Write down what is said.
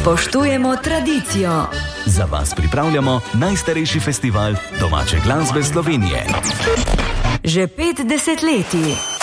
Spoštujemo tradicijo. Za vas pripravljamo najstarejši festival domače glasbe Slovenije. Že 5 desetletij.